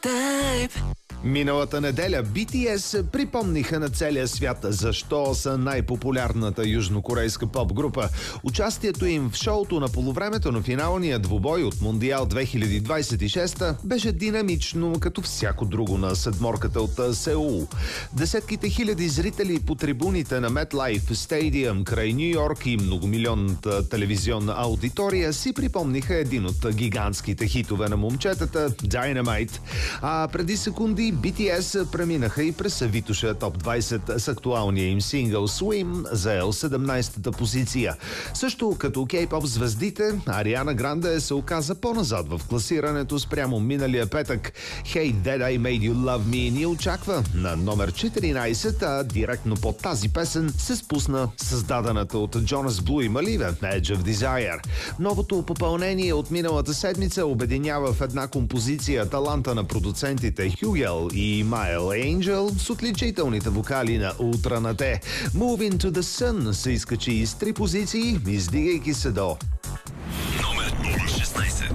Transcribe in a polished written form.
Миналата неделя BTS припомниха на целия свят защо са най-популярната южнокорейска поп-група. Участието им в шоуто на полувремето на финалния двубой от Мондиал 2026 беше динамично, като всяко друго на седморката от Сеул. Десетките хиляди зрители по трибуните на MetLife Stadium край Ню Йорк и многомилионната телевизионна аудитория си припомниха един от гигантските хитове на момчетата – Dynamite. А преди секунди BTS преминаха и през Витоша Топ 20 с актуалния им сингъл Swim, заел 17-та позиция. Също като кей-поп звездите, Ариана Гранде се оказа по-назад в класирането спрямо миналия петък. Hey That I Made You Love Me ни очаква на номер 14, а директно под тази песен се спусна създадената от Jonas Blue и Malive Edge of Desire. Новото попълнение от миналата седмица обединява в една композиция таланта на продуцентите Хюгел и Майл Angel с отличителните вокали на Ултранате. Moving to the Sun се изкачи из 3 позиции, издигайки се до